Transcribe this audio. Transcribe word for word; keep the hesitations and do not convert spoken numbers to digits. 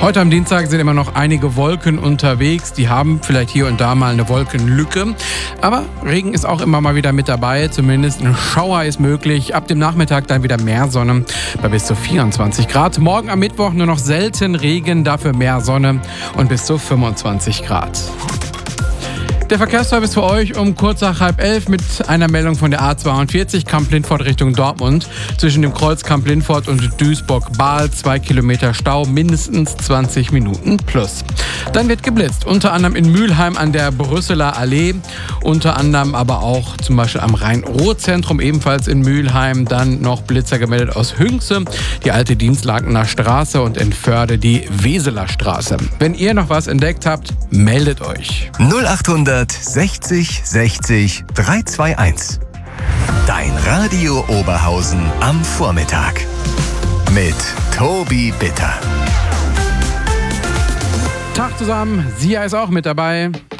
Heute am Dienstag sind immer noch einige Wolken unterwegs. Die haben vielleicht hier und da mal eine Wolkenlücke. Aber Regen ist auch immer mal wieder mit dabei. Zumindest ein Schauer ist möglich. Ab dem Nachmittag dann wieder mehr Sonne bei bis zu vierundzwanzig Grad. Morgen am Mittwoch nur noch selten Regen, dafür mehr Sonne und bis zu fünfundzwanzig Grad. Der Verkehrsservice für euch um kurz nach halb elf mit einer Meldung von der A zweiundvierzig Kamp-Lindfort Richtung Dortmund. Zwischen dem Kreuz Kamp-Lindfort und Duisburg-Bahl zwei Kilometer Stau, mindestens zwanzig Minuten plus. Dann wird geblitzt, unter anderem in Mülheim an der Brüsseler Allee, unter anderem aber auch zum Beispiel am Rhein-Ruhr-Zentrum, ebenfalls in Mülheim. Dann noch Blitzer gemeldet aus Hünxe, die alte Dienstlakener Straße und in Förde die Weseler Straße. Wenn ihr noch was entdeckt habt, meldet euch. null achthundert sechzig sechzig dreihundertzweiundzwanzig. Dein Radio Oberhausen am Vormittag. Mit Tobi Bitter. Tag zusammen, Sia ist auch mit dabei.